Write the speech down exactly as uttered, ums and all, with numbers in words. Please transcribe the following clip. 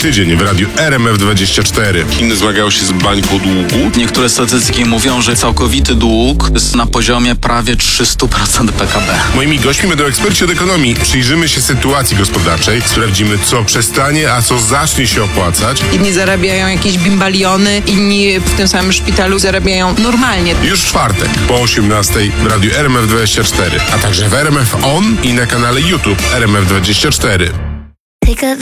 tydzień w radiu R M F dwadzieścia cztery. Chiny zmagają się z bańką długu. Niektóre statystyki mówią, że całkowity dług jest na poziomie prawie trzysta procent P K B. Moimi gośćmi będą eksperci od ekonomii. Przyjrzymy się sytuacji gospodarczej, sprawdzimy, co przestanie, a co zacznie się opłacać. Inni zarabiają jakieś bimbaliony, inni w tym samym szpitalu zarabiają normalnie. Już w czwartek po osiemnastej w radiu R M F dwadzieścia cztery, a także w R M F On i na kanale YouTube R M F dwadzieścia cztery. Pick up